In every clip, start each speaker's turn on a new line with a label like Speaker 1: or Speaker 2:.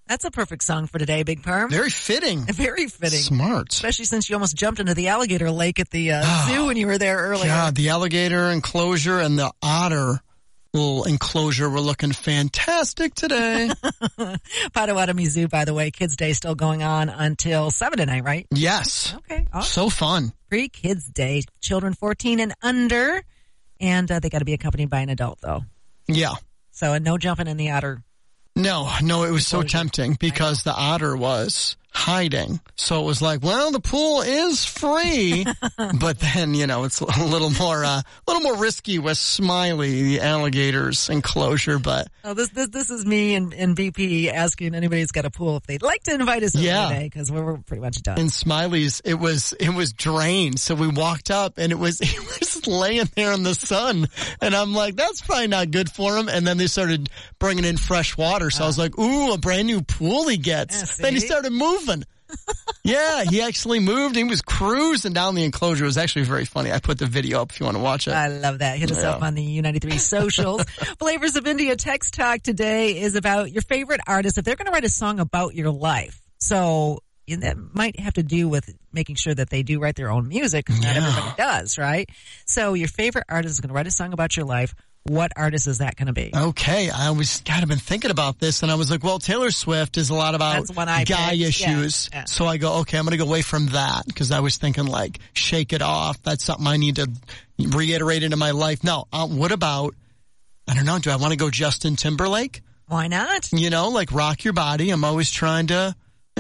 Speaker 1: That's a perfect song for today, Big Perm.
Speaker 2: Very fitting.
Speaker 1: Very fitting.
Speaker 2: Smart.
Speaker 1: Especially since you almost jumped into the alligator lake at the zoo when you were there earlier.
Speaker 2: Yeah, the alligator enclosure and the otter little enclosure were looking fantastic today.
Speaker 1: Potawatomi Zoo, by the way, Kids Day still going on until 7 tonight, right?
Speaker 2: Yes.
Speaker 1: Okay. Awesome.
Speaker 2: So fun.
Speaker 1: Free Kids Day. Children 14 and under. And they got to be accompanied by an adult, though.
Speaker 2: Yeah.
Speaker 1: So no jumping in the otter.
Speaker 2: No, it was so tempting because the otter was hiding. So it was like, well, the pool is free, but then, it's a little more risky with Smiley, the alligator's enclosure, but.
Speaker 1: Oh, this is me and BP asking anybody who's got a pool if they'd like to invite us over today, because we're pretty much done.
Speaker 2: In Smiley's, it was drained. So we walked up and it was laying there in the sun. And I'm like, that's probably not good for him. And then they started bringing in fresh water. So I was like, ooh, a brand new pool he gets. Then he started moving. Yeah, he actually moved. He was cruising down the enclosure. It was actually very funny. I put the video up if you want to watch it.
Speaker 1: I love that. Hit us up on the U93 socials. Flavors of India text talk today is about your favorite artist. If they're going to write a song about your life. So that might have to do with making sure that they do write their own music, because not everybody does, right? So your favorite artist is going to write a song about your life. What artist is that going to be?
Speaker 2: Okay. I always been thinking about this, and I was like, well, Taylor Swift is a lot about guy issues. Yeah. So I go, okay, I'm going to go away from that, because I was thinking like, Shake It Off. That's something I need to reiterate into my life. No, what about, I don't know, do I want to go Justin Timberlake?
Speaker 1: Why not?
Speaker 2: Like Rock Your Body. I'm always trying to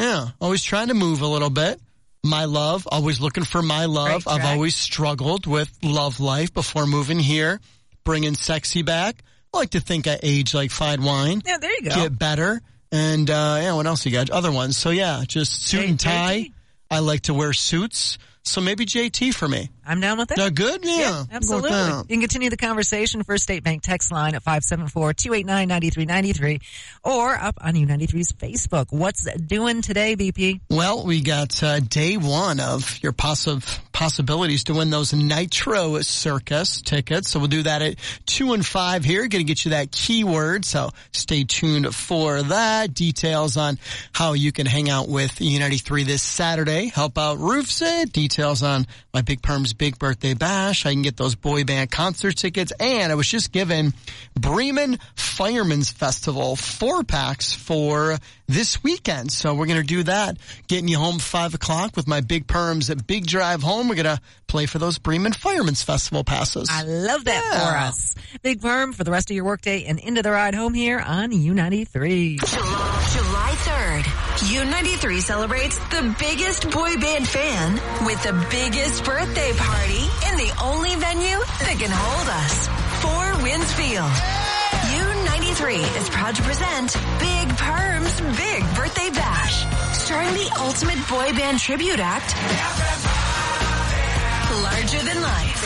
Speaker 2: move a little bit. My Love, always looking for my love. I've always struggled with love life before moving here. Bringing sexy back. I like to think I age like fine wine.
Speaker 1: Yeah, there you go.
Speaker 2: Get better. And, what else you got? Other ones. So, just suit and tie. JT? I like to wear suits. So maybe JT for me.
Speaker 1: I'm down with that.
Speaker 2: No, good? Yeah.
Speaker 1: Absolutely. You can continue the conversation. First State Bank text line at 574-289-9393 or up on U93's Facebook. What's doing today, BP?
Speaker 2: Well, we got day one of your possibilities to win those Nitro Circus tickets. So we'll do that at 2 and 5 here. Going to get you that keyword. So stay tuned for that. Details on how you can hang out with U93 this Saturday. Help out Roofs It. Details on my Big Perm's Big Birthday Bash. I can get those boy band concert tickets. And I was just given Bremen Firemen's Festival 4-packs for this weekend. So we're going to do that. Getting you home 5 o'clock with my Big Perm's Big Drive Home. We're going to play for those Bremen Firemen's Festival passes.
Speaker 1: I love that for us. Big Perm for the rest of your workday and into the ride home here on U93.
Speaker 3: July 3rd, U93 celebrates the biggest boy band fan with the biggest birthday party in the only venue that can hold us. 4 Winds Field. U93 is proud to present Big Perm's Big Birthday Bash, starring the ultimate boy band tribute act, Larger Than Life.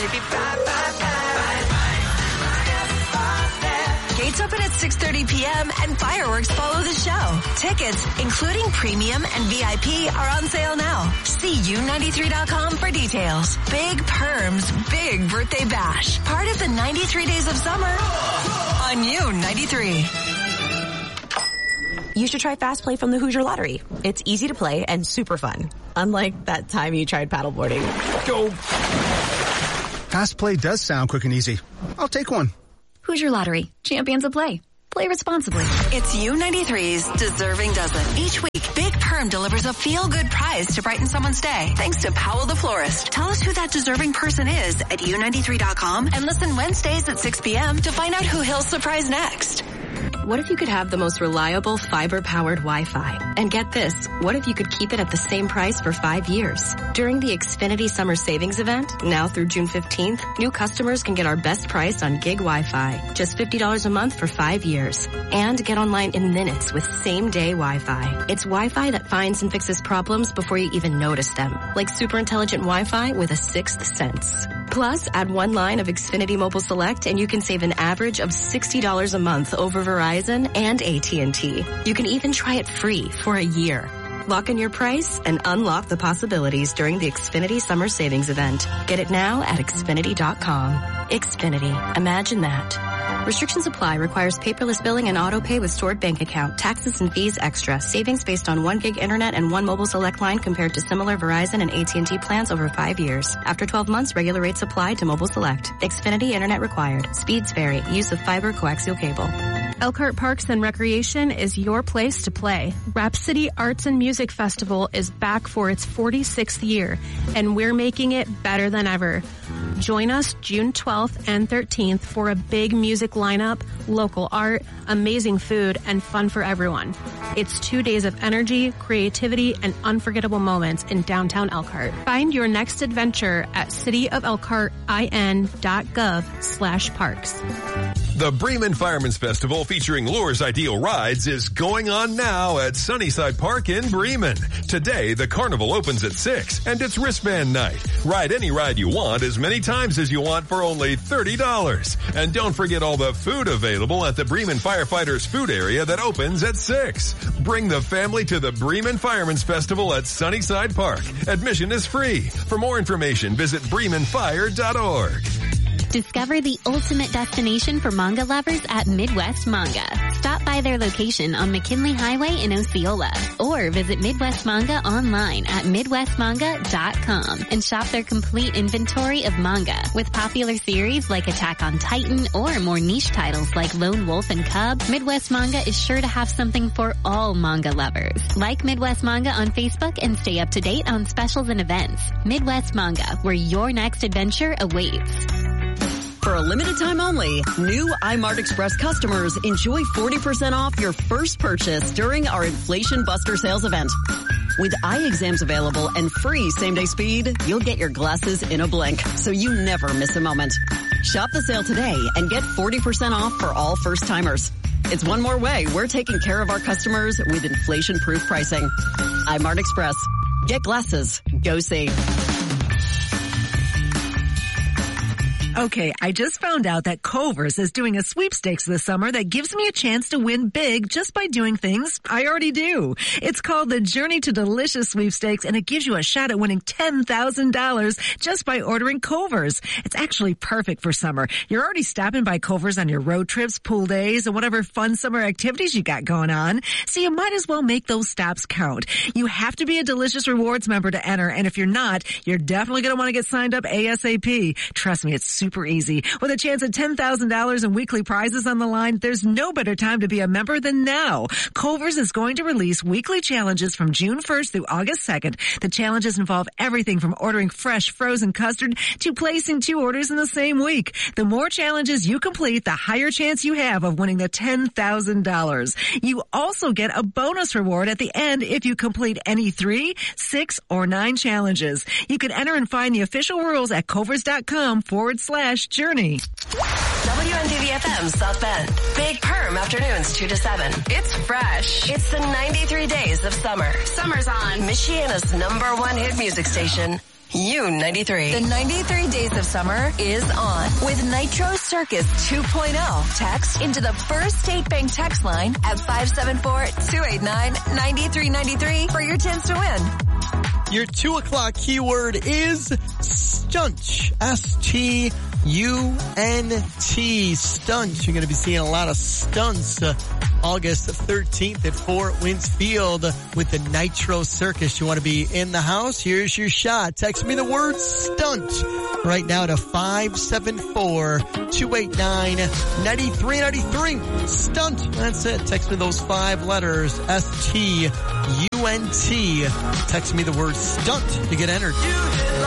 Speaker 3: Gates open at 6:30 p.m. and fireworks follow the show. Tickets, including premium and VIP, are on sale now. See U93.com for details. Big Perm's Big Birthday Bash, part of the 93 Days of Summer on U93.
Speaker 4: You should try Fast Play from the Hoosier Lottery. It's easy to play and super fun. Unlike that time you tried paddleboarding.
Speaker 5: Go. Fast Play does sound quick and easy. I'll take one.
Speaker 6: Hoosier Lottery. Champions of play. Play responsibly.
Speaker 3: It's U93's Deserving Dozen. Each week, Big Perm delivers a feel-good prize to brighten someone's day. Thanks to Powell the Florist. Tell us who that deserving person is at U93.com and listen Wednesdays at 6 p.m. to find out who he'll surprise next.
Speaker 4: What if you could have the most reliable fiber-powered Wi-Fi? And get this, what if you could keep it at the same price for 5 years? During the Xfinity Summer Savings Event, now through June 15th, new customers can get our best price on gig Wi-Fi, just $50 a month for 5 years. And get online in minutes with same-day Wi-Fi. It's Wi-Fi that finds and fixes problems before you even notice them, like super intelligent Wi-Fi with a sixth sense. Plus, add one line of Xfinity Mobile Select and you can save an average of $60 a month over Verizon and AT&T. You can even try it free for a year. Lock in your price and unlock the possibilities during the Xfinity Summer Savings Event. Get it now at Xfinity.com. Xfinity. Imagine that. Restrictions apply. Requires paperless billing and auto pay with stored bank account. Taxes and fees extra. Savings based on 1 gig internet and 1 mobile select line compared to similar Verizon and AT&T plans over 5 years. After 12 months, regular rates apply to mobile select. Xfinity internet required. Speeds vary. Use of fiber coaxial cable.
Speaker 7: Elkhart Parks and Recreation is your place to play. Rhapsody Arts and Music Festival is back for its 46th year, and we're making it better than ever. Join us June 12th and 13th for a big music lineup, local art, amazing food, and fun for everyone. It's 2 days of energy, creativity, and unforgettable moments in downtown Elkhart. Find your next adventure at cityofelkhartin.gov/parks.
Speaker 8: The Bremen Fireman's Festival featuring Lure's Ideal Rides is going on now at Sunnyside Park in Bremen. Today, the carnival opens at 6 and it's wristband night. Ride any ride you want as many times as you want for only $30. And don't forget all the food available at the Bremen Firefighters Food Area that opens at 6. Bring the family to the Bremen Fireman's Festival at Sunnyside Park. Admission is free. For more information, visit bremenfire.org.
Speaker 9: Discover the ultimate destination for manga lovers at Midwest Manga. Stop by their location on McKinley Highway in Osceola or visit Midwest Manga online at midwestmanga.com and shop their complete inventory of manga with popular series like Attack on Titan or more niche titles like Lone Wolf and Cub. Midwest Manga is sure to have something for all manga lovers. Like Midwest Manga on Facebook and stay up to date on specials and events. Midwest Manga, where your next adventure awaits.
Speaker 10: For a limited time only, new iMart Express customers enjoy 40% off your first purchase during our Inflation Buster sales event. With eye exams available and free same-day speed, you'll get your glasses in a blink, so you never miss a moment. Shop the sale today and get 40% off for all first-timers. It's one more way we're taking care of our customers with inflation-proof pricing. iMart Express. Get glasses. Go see.
Speaker 1: Okay, I just found out that Culver's is doing a sweepstakes this summer that gives me a chance to win big just by doing things I already do. It's called the Journey to Delicious Sweepstakes, and it gives you a shot at winning $10,000 just by ordering Culver's. It's actually perfect for summer. You're already stopping by Culver's on your road trips, pool days, and whatever fun summer activities you got going on. So you might as well make those stops count. You have to be a Delicious Rewards member to enter, and if you're not, you're definitely going to want to get signed up ASAP. Trust me, it's super easy. With a chance at $10,000 in weekly prizes on the line, there's no better time to be a member than now. Culver's is going to release weekly challenges from June 1st through August 2nd. The challenges involve everything from ordering fresh frozen custard to placing 2 orders in the same week. The more challenges you complete, the higher chance you have of winning the $10,000. You also get a bonus reward at the end if you complete any 3, 6, or 9 challenges. You can enter and find the official rules at culvers.com/journey.
Speaker 3: WNDV-FM South Bend. Big Perm afternoons 2 to 7. It's fresh. It's the 93 days of summer. Summer's on. Michiana's #1 hit music station. U93. The 93 days of summer is on. With Nitro Circus 2.0. Text into the First State Bank text line at 574-289-9393 for your chance to win.
Speaker 2: Your 2 o'clock keyword is stunt. S-T-U-N-T. Stunt. You're going to be seeing a lot of stunts August 13th at Fort Wayne Field with the Nitro Circus. You want to be in the house? Here's your shot. Text me the word stunt right now to 574-289-9393. Stunt. That's it. Text me those 5 letters. S-T-U-N-T. Text me the word stunt to get entered.